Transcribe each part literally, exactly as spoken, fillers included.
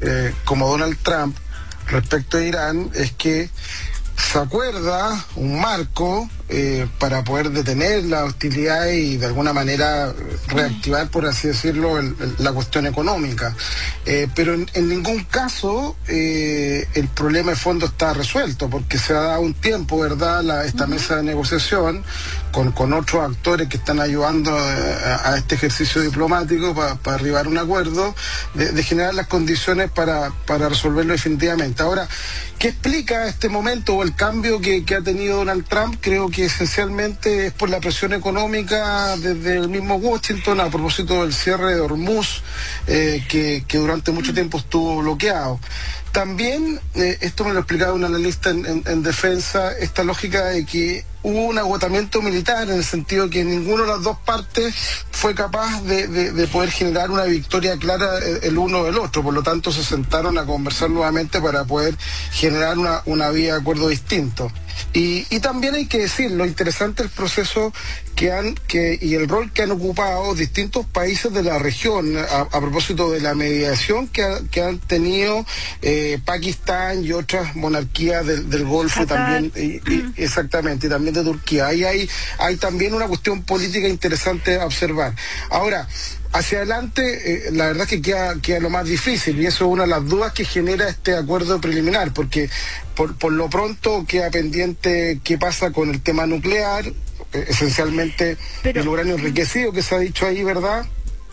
eh, como Donald Trump respecto a Irán es que se acuerda un marco eh, para poder detener la hostilidad y de alguna manera reactivar, por así decirlo, el, el, la cuestión económica. Eh, pero en, en ningún caso eh, el problema de fondo está resuelto, porque se ha dado un tiempo, ¿verdad?, la, esta uh-huh. mesa de negociación con, con otros actores que están ayudando a, a este ejercicio diplomático para pa arribar a un acuerdo, de, de generar las condiciones para, para resolverlo definitivamente. Ahora, ¿qué explica este momento o el cambio que, que ha tenido Donald Trump? Creo que esencialmente es por la presión económica desde el mismo Washington a propósito del cierre de Hormuz, eh, que, que durante mucho tiempo estuvo bloqueado. También, eh, esto me lo explicaba un analista en, en, en defensa, esta lógica de que hubo un agotamiento militar en el sentido que ninguna de las dos partes fue capaz de, de, de poder generar una victoria clara el uno del otro, por lo tanto se sentaron a conversar nuevamente para poder generar una, una vía de acuerdo distinto. Y, y también hay que decir, lo interesante del proceso que han que y el rol que han ocupado distintos países de la región a, a propósito de la mediación que, ha, que han tenido eh, Pakistán y otras monarquías del, del Golfo también y, y, exactamente y también de Turquía. Ahí hay hay también una cuestión política interesante a observar. Ahora, hacia adelante, eh, la verdad es que queda, queda lo más difícil, y eso es una de las dudas que genera este acuerdo preliminar, porque por, por lo pronto queda pendiente qué pasa con el tema nuclear, eh, esencialmente Pero... el uranio enriquecido que se ha dicho ahí, ¿verdad?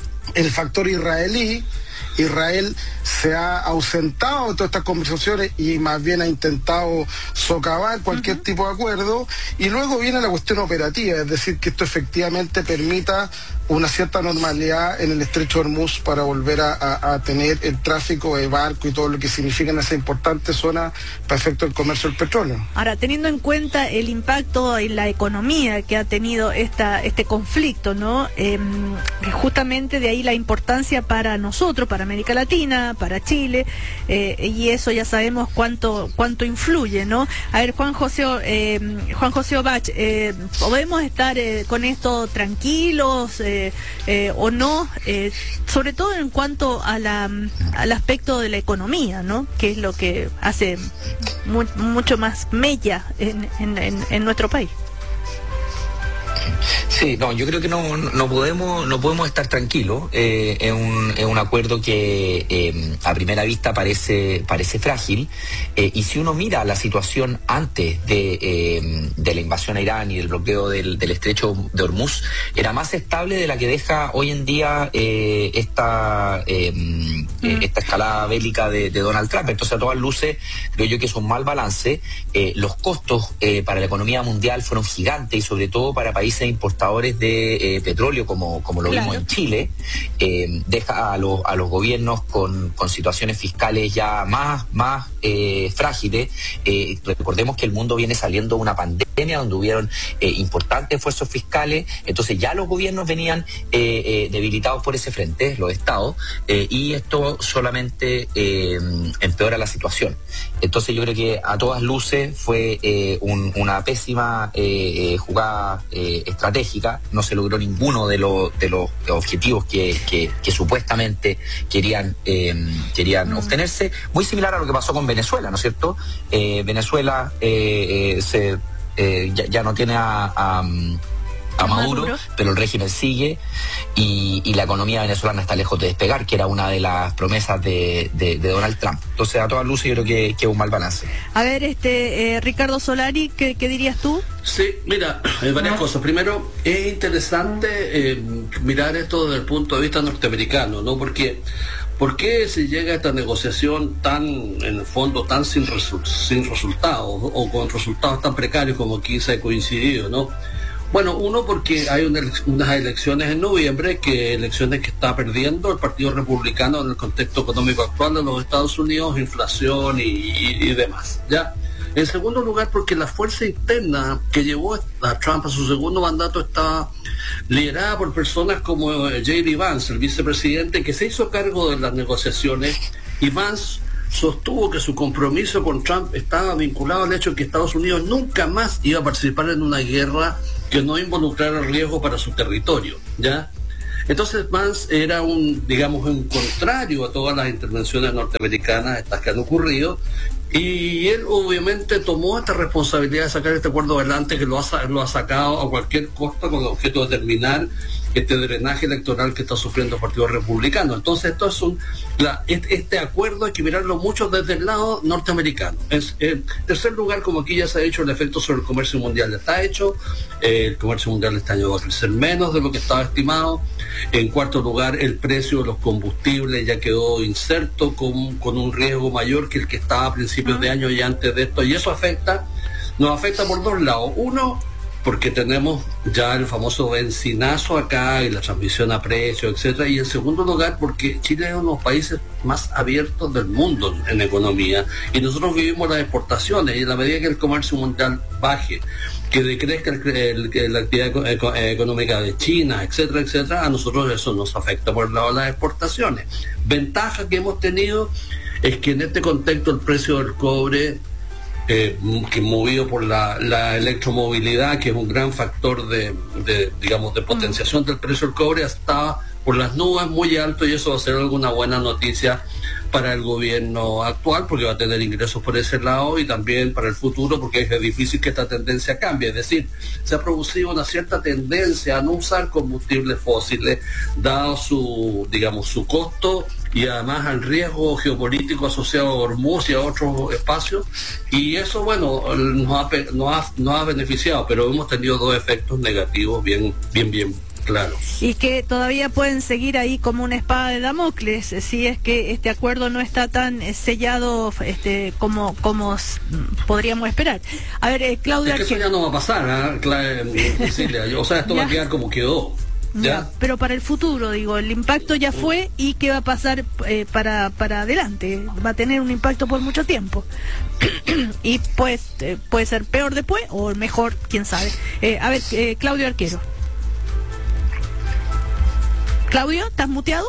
El factor israelí. Israel se ha ausentado de todas estas conversaciones y más bien ha intentado socavar cualquier uh-huh. tipo de acuerdo, y luego viene la cuestión operativa, es decir, que esto efectivamente permita una cierta normalidad en el estrecho de Hormuz para volver a, a, a tener el tráfico de barco y todo lo que significa en esa importante zona para efecto del comercio del petróleo. Ahora, teniendo en cuenta el impacto en la economía que ha tenido esta este conflicto, ¿no? Eh, justamente de ahí la importancia para nosotros, para América Latina, para Chile, eh, y eso ya sabemos cuánto cuánto influye, ¿no? A ver, Juan José eh, Juan José Bach, eh, ¿podemos estar eh, con esto tranquilos eh, eh, o no? Eh, sobre todo en cuanto a la al aspecto de la economía, ¿no? Que es lo que hace mu mucho más mella en, en, en, en nuestro país. Sí, no, yo creo que no, no podemos no podemos estar tranquilos. Eh, es, un, es un acuerdo que eh, a primera vista parece parece frágil, eh, y si uno mira la situación antes de, eh, de la invasión a Irán y del bloqueo del, del estrecho de Hormuz, era más estable de la que deja hoy en día eh, esta eh, mm. eh, esta escalada bélica de, de Donald Trump. Entonces, a todas luces, creo yo que es un mal balance. Eh, los costos eh, para la economía mundial fueron gigantes, y sobre todo para países importadores de eh, petróleo, como, como lo claro. vimos en Chile. Eh, deja a los, a los gobiernos con, con situaciones fiscales ya más, más eh, frágiles. Eh, recordemos que el mundo viene saliendo de una pandemia donde hubieron eh, importantes esfuerzos fiscales, entonces ya los gobiernos venían eh, eh, debilitados por ese frente, los estados, eh, y esto solamente eh, empeora la situación. Entonces yo creo que a todas luces fue eh, un, una pésima eh, eh, jugada eh, estratégica. No se logró ninguno de, lo, de los objetivos que, que, que supuestamente querían eh, querían mm. obtenerse. Muy similar a lo que pasó con Venezuela, ¿no es cierto? Eh, Venezuela eh, eh, se, eh, ya, ya no tiene a... a a Maduro, Maduro, pero el régimen sigue, y, y la economía venezolana está lejos de despegar, que era una de las promesas de, de, de Donald Trump. Entonces, a todas luces, yo creo que, que es un mal balance. A ver, este eh, Ricardo Solari, ¿qué, ¿qué dirías tú? Sí, mira, hay varias ah. cosas. Primero, es interesante eh, mirar esto desde el punto de vista norteamericano, ¿no? Porque ¿por qué se llega a esta negociación tan, en el fondo, tan sin, resu sin resultados, o con resultados tan precarios como aquí se ha coincidido, ¿no? Bueno, uno, porque hay una, unas elecciones en noviembre, que elecciones que está perdiendo el Partido Republicano en el contexto económico actual de los Estados Unidos, inflación y, y, y demás, ¿ya? En segundo lugar, porque la fuerza interna que llevó a Trump a su segundo mandato estaba liderada por personas como J D Vance, el vicepresidente, que se hizo cargo de las negociaciones, y Vance sostuvo que su compromiso con Trump estaba vinculado al hecho de que Estados Unidos nunca más iba a participar en una guerra que no involucrara riesgo para su territorio, ¿ya? Entonces Vance era un, digamos, un contrario a todas las intervenciones norteamericanas, estas que han ocurrido, y él obviamente tomó esta responsabilidad de sacar este acuerdo adelante, que lo ha, lo ha sacado a cualquier costo con el objeto de terminar este drenaje electoral que está sufriendo el Partido Republicano. Entonces esto es un la, este acuerdo hay que mirarlo mucho desde el lado norteamericano. En eh, tercer lugar, como aquí ya se ha dicho, el efecto sobre el comercio mundial está hecho. Eh, el comercio mundial este año va a crecer menos de lo que estaba estimado. En cuarto lugar, el precio de los combustibles ya quedó inserto con, con un riesgo mayor que el que estaba a principios de año y antes de esto, y eso afecta, nos afecta por dos lados. Uno, porque tenemos ya el famoso benzinazo acá y la transmisión a precio, etcétera, y en segundo lugar porque Chile es uno de los países más abiertos del mundo en economía, y nosotros vivimos las exportaciones, y en la medida que el comercio mundial baje, que decrezca el, el, el, la actividad eco, económica de China, etcétera, etcétera, a nosotros eso nos afecta por el lado de las exportaciones. Ventaja que hemos tenido es que en este contexto el precio del cobre, Eh, que movido por la, la electromovilidad, que es un gran factor de, de digamos, de potenciación del precio del cobre, está por las nubes muy alto, y eso va a ser alguna buena noticia para el gobierno actual, porque va a tener ingresos por ese lado, y también para el futuro, porque es difícil que esta tendencia cambie. Es decir, se ha producido una cierta tendencia a no usar combustibles fósiles, dado su, digamos, su costo, y además al riesgo geopolítico asociado a Hormuz y a otros espacios, y eso, bueno, nos ha, nos ha, nos ha beneficiado, pero hemos tenido dos efectos negativos bien, bien, bien claros. Y que todavía pueden seguir ahí como una espada de Damocles, si es que este acuerdo no está tan sellado este, como, como podríamos esperar. A ver, eh, Claudia... Es que eso ya no va a pasar, ¿eh? Cecilia, o sea, esto va a quedar como quedó. ¿Ya? Ya, pero para el futuro, digo, el impacto ya fue, y qué va a pasar eh, para para adelante. Va a tener un impacto por mucho tiempo y pues eh, puede ser peor después o mejor, quién sabe. Eh, a ver, eh, Claudio Arquero. Claudio, ¿estás muteado?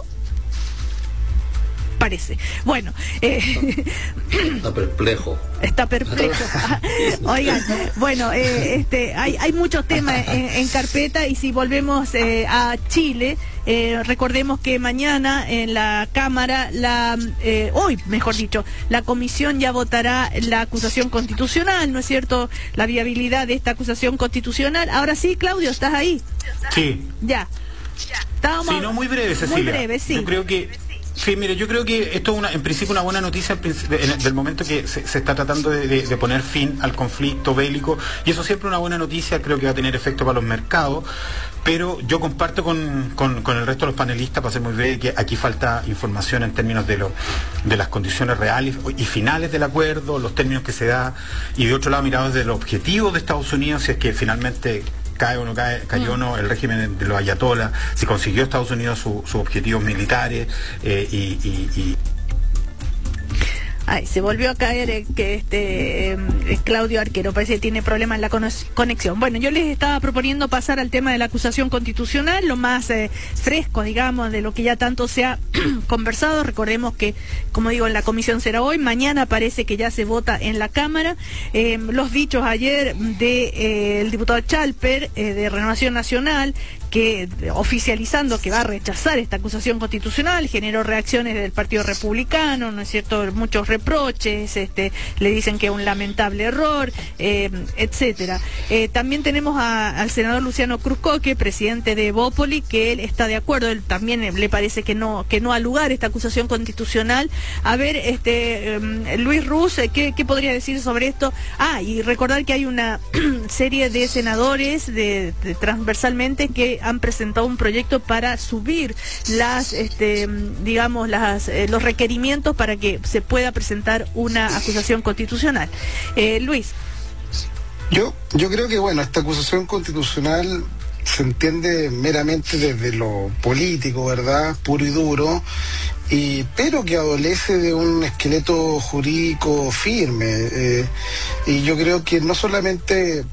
Parece. Bueno, eh, está perplejo. Está perplejo. Oigan, bueno, eh, este, hay, hay muchos temas en, en carpeta, y si volvemos eh, a Chile, eh, recordemos que mañana en la Cámara, la eh, hoy, mejor dicho, la comisión ya votará la acusación constitucional, ¿no es cierto? La viabilidad de esta acusación constitucional. Ahora sí, Claudio, ¿estás ahí? Sí. Ya. Estábamos, sí, no, muy breve, Cecilia. Muy breve, sí. Yo creo que Sí, mire, yo creo que esto es una, en principio una buena noticia en, del momento que se, se está tratando de, de, de poner fin al conflicto bélico, y eso siempre es una buena noticia, creo que va a tener efecto para los mercados, pero yo comparto con, con, con el resto de los panelistas, para ser muy breve, que aquí falta información en términos de, lo, de las condiciones reales y finales del acuerdo, los términos que se da, y de otro lado mirado desde los objetivos de Estados Unidos, si es que finalmente cae o no cae, cayó o no el régimen de los ayatolás, si consiguió Estados Unidos sus su objetivos militares, eh, y, y, y Ay, se volvió a caer eh, que este eh, Claudio Arquero, parece que tiene problemas en la conexión. Bueno, yo les estaba proponiendo pasar al tema de la acusación constitucional, lo más eh, fresco, digamos, de lo que ya tanto se ha conversado. Recordemos que, como digo, en la comisión será hoy, mañana parece que ya se vota en la Cámara. Eh, los dichos ayer del de, eh, diputado Chalper, eh, de Renovación Nacional, que oficializando que va a rechazar esta acusación constitucional, generó reacciones del Partido Republicano, ¿no es cierto?, muchos reproches, este, le dicen que es un lamentable error, eh, etcétera. Eh, también tenemos a, al senador Luciano Cruzcoque, presidente de Bópoli, que él está de acuerdo, él también eh, le parece que no que no ha lugar esta acusación constitucional. A ver, este eh, Luis Ruz, ¿qué, ¿qué podría decir sobre esto? Ah, y recordar que hay una serie de senadores de, de transversalmente que han presentado un proyecto para subir las, este, digamos, las, eh, los requerimientos para que se pueda presentar una acusación constitucional. Eh, Luis. Yo, yo creo que, bueno, esta acusación constitucional se entiende meramente desde lo político, ¿verdad? Puro y duro, y, pero que adolece de un esqueleto jurídico firme. Eh, y yo creo que no solamente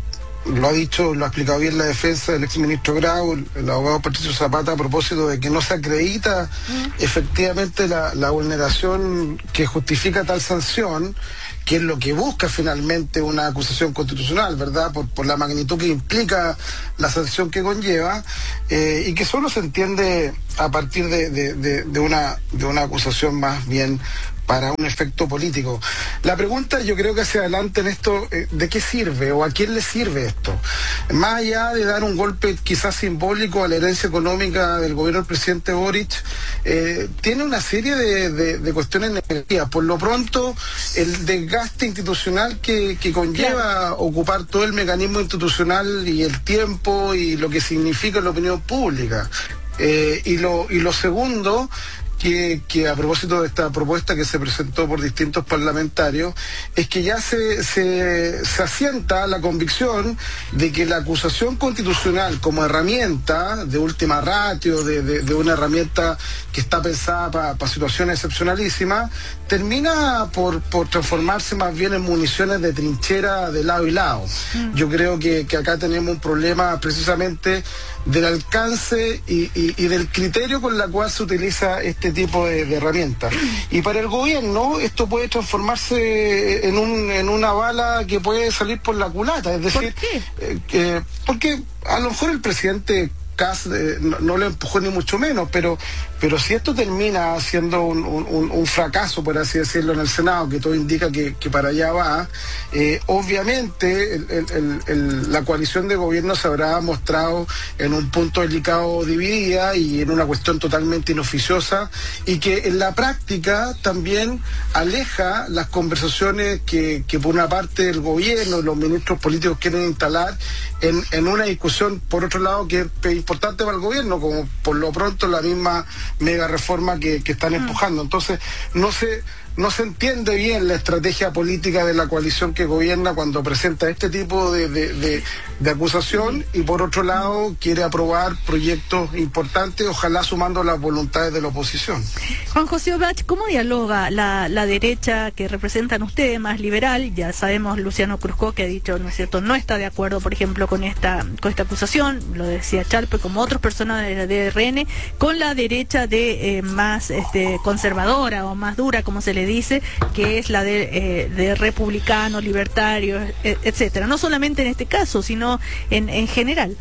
lo ha dicho, lo ha explicado bien la defensa del exministro Grau, el, el abogado Patricio Zapata, a propósito de que no se acredita mm. efectivamente la, la vulneración que justifica tal sanción, que es lo que busca finalmente una acusación constitucional, ¿verdad? Por, por la magnitud que implica la sanción que conlleva, eh, y que solo se entiende a partir de, de, de, de, una, de una acusación más bien para un efecto político. La pregunta, yo creo que hacia adelante en esto, eh, ¿de qué sirve o a quién le sirve esto? Más allá de dar un golpe quizás simbólico a la herencia económica del gobierno del presidente Boric, eh, tiene una serie de, de, de cuestiones negativas. Por lo pronto, el desgaste institucional que, que conlleva claro. ocupar todo el mecanismo institucional y el tiempo y lo que significa la opinión pública. Eh, y lo y lo segundo, Que, que a propósito de esta propuesta que se presentó por distintos parlamentarios, es que ya se, se, se asienta la convicción de que la acusación constitucional como herramienta de última ratio, de, de, de una herramienta que está pensada para pa situaciones excepcionalísimas, termina por, por transformarse más bien en municiones de trinchera de lado y lado. Mm. Yo creo que, que acá tenemos un problema precisamente del alcance y, y, y del criterio con la cual se utiliza este tipo de, de herramientas. Y para el gobierno esto puede transformarse en un en una bala que puede salir por la culata, es decir, ¿por qué? Eh, que, porque a lo mejor el presidente Kass eh, no, no lo empujó ni mucho menos, pero pero si esto termina siendo un, un, un fracaso, por así decirlo, en el Senado, que todo indica que, que para allá va, eh, obviamente el, el, el, la coalición de gobierno se habrá mostrado en un punto delicado dividida y en una cuestión totalmente inoficiosa, y que en la práctica también aleja las conversaciones que, que por una parte el gobierno, los ministros políticos quieren instalar en, en una discusión, por otro lado, que es importante para el gobierno, como por lo pronto la misma mega reforma que, que están empujando. Entonces no se no se entiende bien la estrategia política de la coalición que gobierna cuando presenta este tipo de, de, de, de acusación, y por otro lado quiere aprobar proyectos importantes, ojalá sumando las voluntades de la oposición. Juan José Oblach, ¿cómo dialoga la, la derecha que representan ustedes, más liberal? Ya sabemos, Luciano Cruzco, que ha dicho, ¿no es cierto?, no está de acuerdo, por ejemplo, con esta con esta acusación, lo decía Chalpe, como otros personas de la D R N, con la derecha de eh, más este, conservadora o más dura, como se le dice, que es la de, eh, de republicanos, libertarios, et, etcétera. No solamente en este caso, sino en, en general.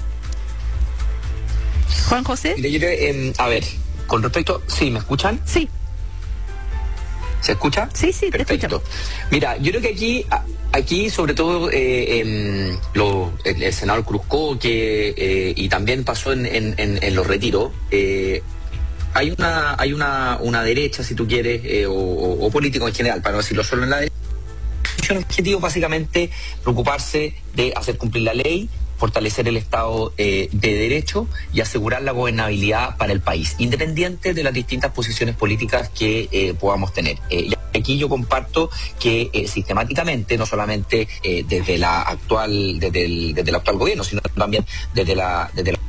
Juan José. Yo creo, eh, a ver, con respecto, ¿sí me escuchan? Sí. ¿Se escucha? Sí, sí, te perfecto. Mira, yo creo que aquí, aquí sobre todo eh, eh, lo, el, el senador Cruzco, que eh, y también pasó en, en, en, en los retiros. Eh, Hay una hay una, una derecha, si tú quieres, eh, o, o, o político en general, para no decirlo solo en la derecha. El objetivo básicamente preocuparse de hacer cumplir la ley, fortalecer el Estado eh, de Derecho y asegurar la gobernabilidad para el país, independiente de las distintas posiciones políticas que eh, podamos tener. Eh, y aquí yo comparto que eh, sistemáticamente, no solamente eh, desde la actual desde el, desde el actual gobierno, sino también desde la desde la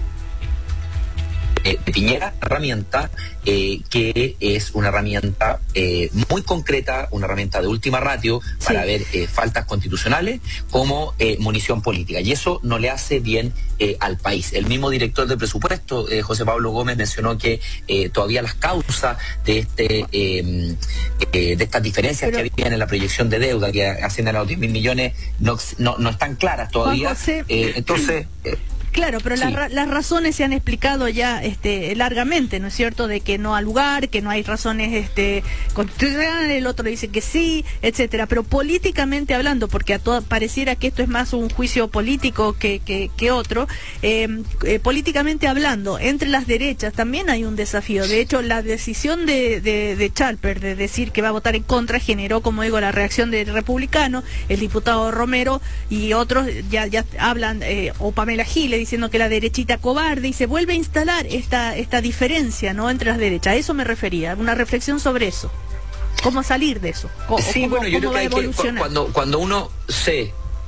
Eh, de Piñera, herramienta eh, que es una herramienta eh, muy concreta, una herramienta de última ratio para sí. ver eh, faltas constitucionales como eh, munición política, y eso no le hace bien eh, al país. El mismo director de presupuesto, eh, José Pablo Gómez, mencionó que eh, todavía las causas de este eh, eh, de estas diferencias Pero, que había en la proyección de deuda, que ascienden a los diez mil millones, no, no, no están claras todavía. Eh, entonces eh, Claro, pero sí. las, las razones se han explicado ya este, largamente, ¿no es cierto?, de que no ha lugar, que no hay razones este, constitucionales, el otro dice que sí, etcétera. Pero políticamente hablando, porque a todo pareciera que esto es más un juicio político que, que, que otro, eh, eh, políticamente hablando, entre las derechas también hay un desafío. De hecho, la decisión de, de, de Chalper de decir que va a votar en contra generó, como digo, la reacción del republicano, el diputado Romero y otros ya, ya hablan, eh, o Pamela Giles, diciendo que la derechita cobarde, y se vuelve a instalar esta esta diferencia, ¿no?, entre las derechas. A eso me refería, una reflexión sobre eso. ¿Cómo salir de eso? ¿Cómo, sí, cómo, bueno, yo cómo creo que, hay que cuando, cuando uno se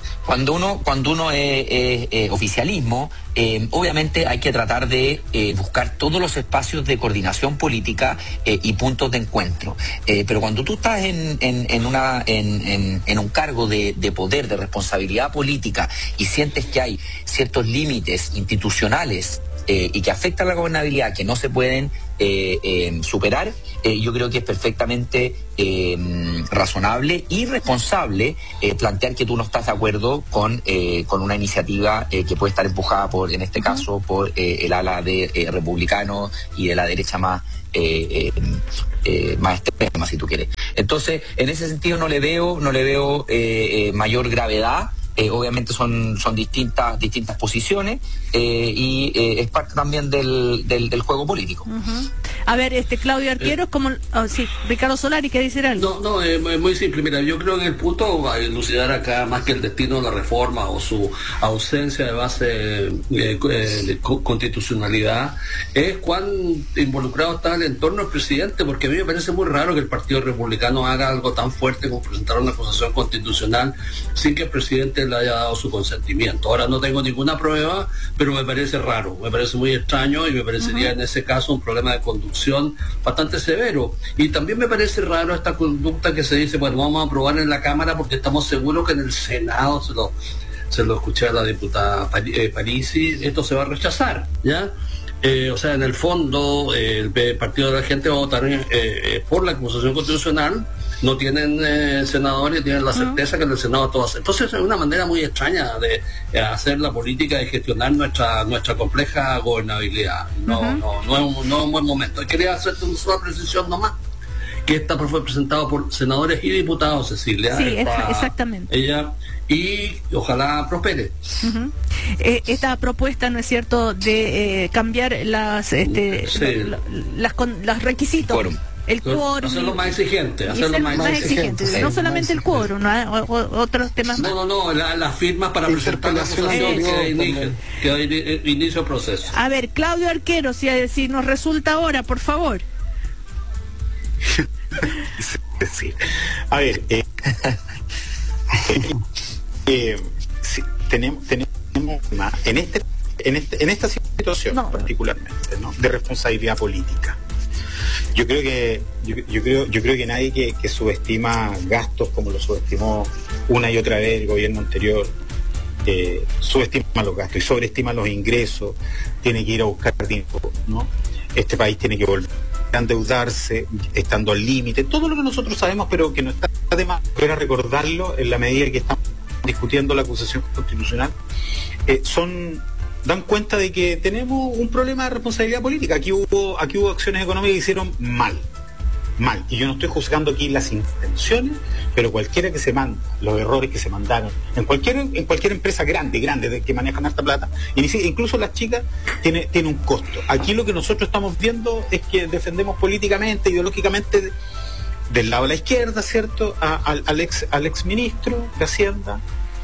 Cuando uno, cuando uno es, es, es oficialismo, eh, obviamente hay que tratar de eh, buscar todos los espacios de coordinación política eh, y puntos de encuentro. Eh, pero cuando tú estás en, en, en, una, en, en, en un cargo de, de poder, de responsabilidad política, y sientes que hay ciertos límites institucionales eh, y que afectan la gobernabilidad que no se pueden eh, eh, superar, eh, yo creo que es perfectamente eh, razonable y responsable eh, plantear que tú no estás de acuerdo con, eh, con una iniciativa eh, que puede estar empujada por, en este caso, por eh, el ala de eh, republicanos y de la derecha más eh, eh, eh, más extrema, si tú quieres. Entonces, en ese sentido no le veo, no le veo eh, eh, mayor gravedad. Eh, obviamente son son distintas distintas posiciones eh, y eh, es parte también del, del, del juego político. Uh-huh. A ver, este Claudio Arquero, eh, como oh, sí, Ricardo Solari, ¿qué dice algo? No, no, es eh, muy simple. Mira, yo creo que el punto va a elucidar acá más que el destino de la reforma o su ausencia de base eh, eh, de constitucionalidad es cuán involucrado está el entorno del presidente, porque a mí me parece muy raro que el Partido Republicano haga algo tan fuerte como presentar una acusación constitucional sin que el presidente le haya dado su consentimiento. Ahora no tengo ninguna prueba, pero me parece raro, me parece muy extraño y me parecería uh-huh. en ese caso un problema de conducción bastante severo. Y también me parece raro esta conducta que se dice, bueno, vamos a aprobar en la Cámara porque estamos seguros que en el Senado, se lo, se lo escuché a la diputada Parisi, esto se va a rechazar, ¿ya? Eh, o sea, en el fondo, eh, el Partido de la Gente va a votar eh, por la acusación constitucional. No tienen eh, senadores, tienen la certeza uh-huh. que en el Senado todo hace. Entonces es una manera muy extraña de eh, hacer la política y gestionar nuestra nuestra compleja gobernabilidad. No, uh-huh. no, no, es un, no es un buen momento. Y quería hacerte una sola precisión nomás, que esta fue presentado por senadores y diputados, Cecilia. Sí, esta, exactamente. Ella, y ojalá prospere. Uh-huh. Eh, esta propuesta, ¿no es cierto?, de eh, cambiar las, este, sí. lo, lo, las, con, los requisitos. Quórum. El quórum. Hacerlo más exigente. Hacerlo más, más exigente. exigente. No solamente el quórum, ¿no? O, o, otros temas más. No, no, no, la, las firmas para presentar la acusación que inicia, que inicia el proceso. A ver, Claudio Arquero, si, si nos resulta ahora, por favor. Sí. A ver, eh, eh, eh, sí, tenemos, tenemos más en este, en este, en esta situación no. particularmente, ¿no?, de responsabilidad política. Yo creo que yo, yo creo yo creo que nadie que, que subestima gastos como lo subestimó una y otra vez el gobierno anterior, eh, subestima los gastos y sobreestima los ingresos, tiene que ir a buscar tiempo, ¿no? Este país tiene que volver a endeudarse, estando al límite, todo lo que nosotros sabemos, pero que no está de más era recordarlo en la medida que estamos discutiendo la acusación constitucional, eh, son dan cuenta de que tenemos un problema de responsabilidad política. Aquí hubo aquí hubo acciones económicas que hicieron mal, mal. Y yo no estoy juzgando aquí las intenciones, pero cualquiera que se manda, los errores que se mandaron, en cualquier en cualquier empresa grande, grande, de, que manejan harta plata, incluso las chicas, tiene, tiene un costo. Aquí lo que nosotros estamos viendo es que defendemos políticamente, ideológicamente, de, del lado de la izquierda, ¿cierto?, a, al, al ex al ex ministro de Hacienda.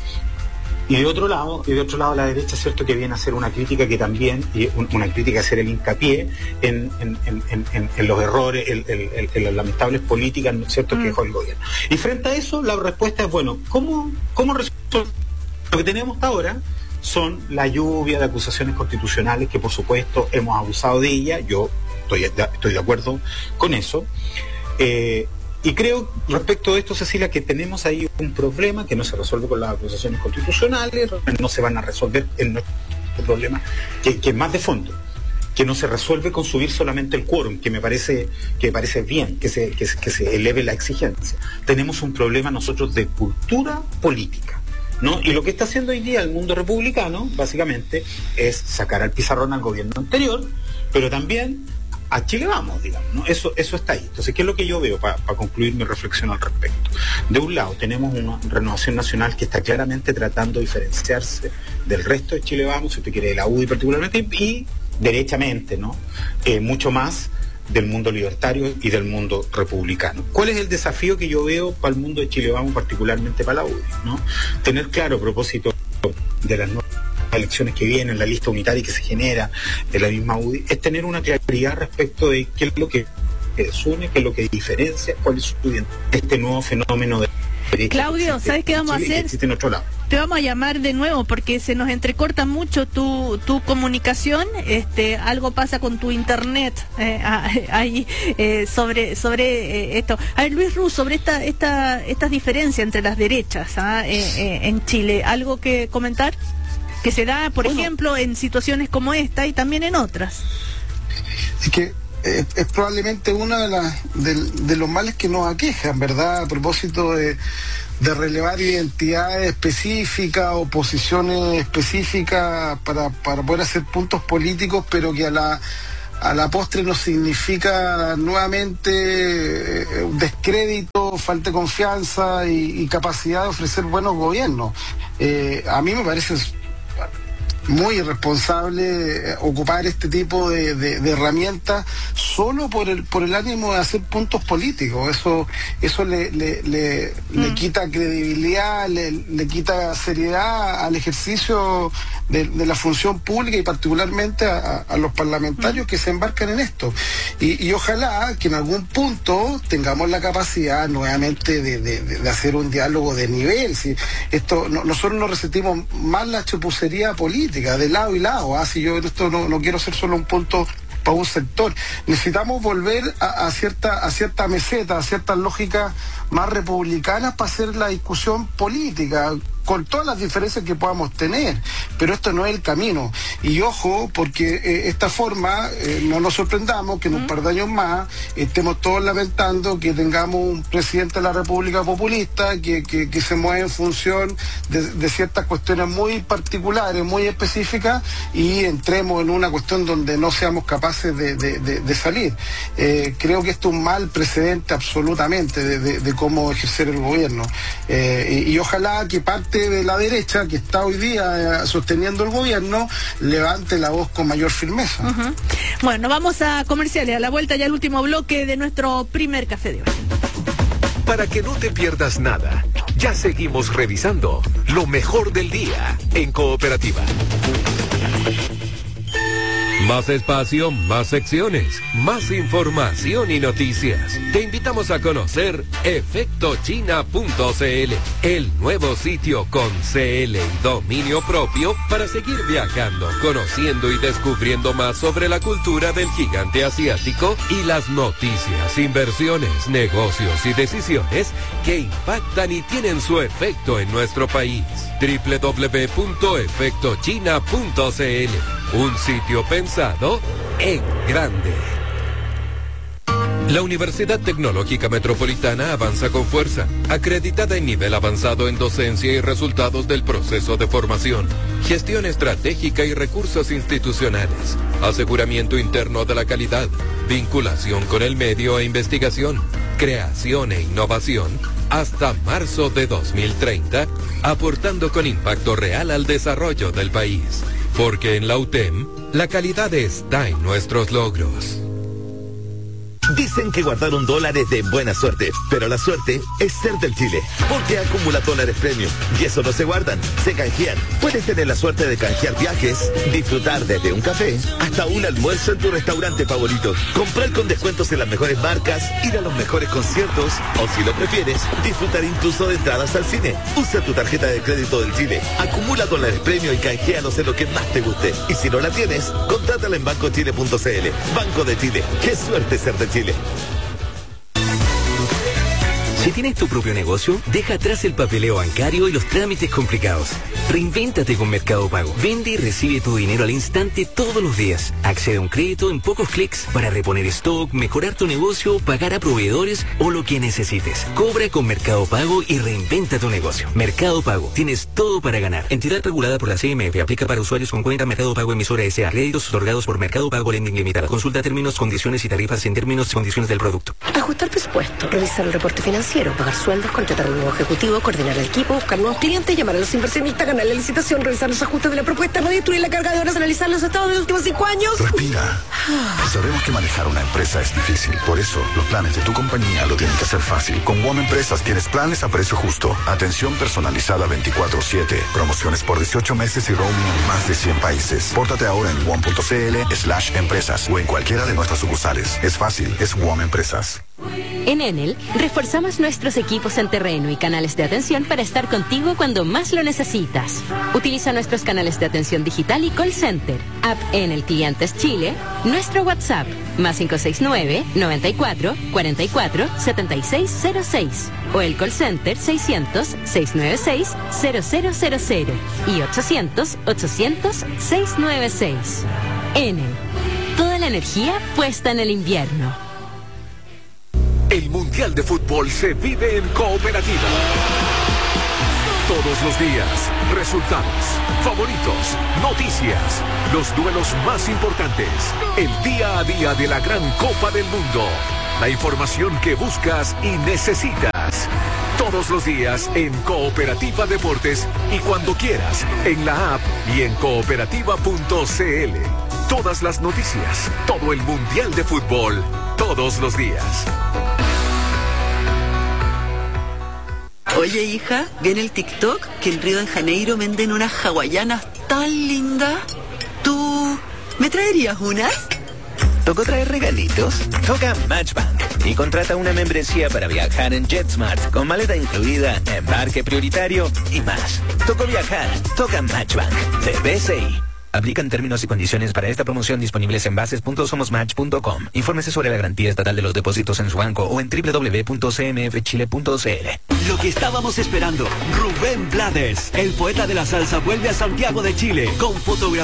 Y de otro lado, y de otro lado la derecha, cierto, que viene a hacer una crítica que también, y una crítica a hacer el hincapié en, en, en, en, en los errores, en, en, en las lamentables políticas, cierto, que dejó el gobierno. Y frente a eso, la respuesta es, bueno, ¿cómo, cómo resolver? Lo que tenemos hasta ahora son la lluvia de acusaciones constitucionales, que por supuesto hemos abusado de ella, yo estoy, estoy de acuerdo con eso. Eh, Y creo, respecto de esto, Cecilia, que tenemos ahí un problema que no se resuelve con las acusaciones constitucionales, no se van a resolver en nuestro problema, que, que es más de fondo, que no se resuelve con subir solamente el quórum, que me parece que me parece bien, que se, que, que se eleve la exigencia. Tenemos un problema nosotros de cultura política, ¿no? Y lo que está haciendo hoy día el mundo republicano, básicamente, es sacar al pizarrón al gobierno anterior, pero también a Chile vamos, digamos, ¿no? Eso, eso está ahí. Entonces, ¿qué es lo que yo veo para pa concluir mi reflexión al respecto? De un lado, tenemos una Renovación Nacional que está claramente tratando de diferenciarse del resto de Chile Vamos, si usted quiere, de la U D I particularmente, y, y derechamente, ¿no? Eh, mucho más del mundo libertario y del mundo republicano. ¿Cuál es el desafío que yo veo para el mundo de Chile Vamos, particularmente para la U D I, ¿no? Tener claro, a propósito de las nuevas elecciones que vienen, la lista unitaria que se genera de la misma U D I, es tener una claridad respecto de qué es lo que desune, qué es lo que diferencia, cuál es su, este nuevo fenómeno de derecha. Claudio, ¿sabes qué vamos a hacer? En otro lado. te vamos a llamar de nuevo porque se nos entrecorta mucho tu, tu comunicación. Este, algo pasa con tu internet eh, ahí eh, sobre sobre eh, esto. A ver, Luis Ruz, sobre esta esta estas diferencias entre las derechas ¿ah? eh, eh, en Chile, ¿algo que comentar? Que se da, por bueno, ejemplo, en situaciones como esta y también en otras. Es que eh, es probablemente una de las de, de los males que nos aquejan, ¿verdad? A propósito de, de relevar identidades específicas o posiciones específicas para, para poder hacer puntos políticos, pero que a la a la postre nos significa nuevamente un descrédito, falta de confianza y, y capacidad de ofrecer buenos gobiernos. Eh, a mí me parece muy irresponsable ocupar este tipo de, de, de herramientas solo por el por el ánimo de hacer puntos políticos. Eso eso le le, le, mm. le quita credibilidad, le, le quita seriedad al ejercicio de, de la función pública y particularmente a, a los parlamentarios mm. que se embarcan en esto. Y, y ojalá que en algún punto tengamos la capacidad nuevamente de, de, de hacer un diálogo de nivel. Si esto no, nosotros nos resentimos más la chapucería política de lado y lado, ¿ah? Si yo esto no, no quiero ser solo un punto para un sector. Necesitamos volver a, a cierta a cierta meseta, a ciertas lógicas más republicanas para hacer la discusión política, con todas las diferencias que podamos tener, pero esto no es el camino. Y ojo, porque eh, esta forma, eh, no nos sorprendamos que en un par de años más estemos todos lamentando que tengamos un presidente de la República populista que, que, que se mueve en función de, de ciertas cuestiones muy particulares, muy específicas, y entremos en una cuestión donde no seamos capaces de, de, de, de salir. Eh, creo que esto es un mal precedente absolutamente de, de, de cómo ejercer el gobierno. Eh, y, y ojalá que parte de la derecha que está hoy día eh, sosteniendo el gobierno levante la voz con mayor firmeza. Uh-huh. Bueno, vamos a comerciales, a la vuelta ya el último bloque de nuestro primer café de hoy. Para que no te pierdas nada, ya seguimos revisando lo mejor del día en Cooperativa. Más espacio, más secciones, más información y noticias. Te invitamos a conocer efecto china punto c l, el nuevo sitio con C L y dominio propio para seguir viajando, conociendo y descubriendo más sobre la cultura del gigante asiático y las noticias, inversiones, negocios y decisiones que impactan y tienen su efecto en nuestro país. doble u doble u doble u punto efecto china punto c l, un sitio pensado en grande. La Universidad Tecnológica Metropolitana avanza con fuerza, acreditada en nivel avanzado en docencia y resultados del proceso de formación, gestión estratégica y recursos institucionales, aseguramiento interno de la calidad, vinculación con el medio e investigación, creación e innovación, hasta marzo de dos mil treinta, aportando con impacto real al desarrollo del país. Porque en la U T E M, la calidad está en nuestros logros. Dicen que guardar un dólar es de buena suerte, pero la suerte es ser del Chile, porque acumula dólares premium, y eso no se guardan, se canjean. Puedes tener la suerte de canjear viajes, disfrutar desde un café hasta un almuerzo en tu restaurante favorito, comprar con descuentos en las mejores marcas, ir a los mejores conciertos, o si lo prefieres, disfrutar incluso de entradas al cine. Usa tu tarjeta de crédito del Chile, acumula dólares premium y canjealos en lo que más te guste. Y si no la tienes, contrátala en banco chile punto c l. Banco de Chile, qué suerte ser de Chile. Si tienes tu propio negocio, deja atrás el papeleo bancario y los trámites complicados. Reinvéntate con Mercado Pago. Vende y recibe tu dinero al instante todos los días. Accede a un crédito en pocos clics para reponer stock, mejorar tu negocio, pagar a proveedores o lo que necesites. Cobra con Mercado Pago y reinventa tu negocio. Mercado Pago. Tienes todo para ganar. Entidad regulada por la C M F. Aplica para usuarios con cuenta Mercado Pago emisora S A. Créditos otorgados por Mercado Pago Lending Limitada. Consulta términos, condiciones y tarifas en términos y condiciones del producto. Ajustar presupuesto, revisar el reporte financiero, pagar sueldos, contratar a un nuevo ejecutivo, coordinar el equipo, buscar nuevos clientes, llamar a los inversionistas, ganar la licitación, revisar los ajustes de la propuesta, no destruir la carga de horas, analizar los estados de los últimos cinco años. Respira. Sabemos que manejar una empresa es difícil. Por eso, los planes de tu compañía lo tienen que hacer fácil. Con WOM Empresas tienes planes a precio justo. Atención personalizada veinticuatro siete. Promociones por dieciocho meses y roaming en más de cien países. Pórtate ahora en wom punto c l slash empresas o en cualquiera de nuestras sucursales. Es fácil, es WOM Empresas. En Enel, reforzamos nuestros equipos en terreno y canales de atención para estar contigo cuando más lo necesitas. Utiliza nuestros canales de atención digital y call center, app Enel Clientes Chile, nuestro WhatsApp, más cinco seis nueve, noventa y cuatro, cuarenta y cuatro, setenta y seis cero seis, o el call center seiscientos, seiscientos noventa y seis, cero cero cero cero y ochocientos, ochocientos, seiscientos noventa y seis. Enel, toda la energía puesta en el invierno. El Mundial de Fútbol se vive en Cooperativa. Todos los días, resultados, favoritos, noticias, los duelos más importantes, el día a día de la gran Copa del Mundo, la información que buscas y necesitas. Todos los días en Cooperativa Deportes y cuando quieras, en la app y en cooperativa punto c l. Todas las noticias, todo el Mundial de Fútbol, todos los días. Oye, hija, ¿viene el TikTok? Que en Río de Janeiro venden unas hawaianas tan lindas. ¿Tú me traerías unas? ¿Tocó traer regalitos? Toca Matchbank y contrata una membresía para viajar en JetSmart con maleta incluida, embarque prioritario y más. Tocó viajar, toca Matchbank de B C I. Aplican términos y condiciones para esta promoción disponibles en bases punto somos match punto com. Infórmese sobre la garantía estatal de los depósitos en su banco o en doble u doble u doble u punto c m f chile punto c l. Lo que estábamos esperando, Rubén Blades, el poeta de la salsa, vuelve a Santiago de Chile con fotografía.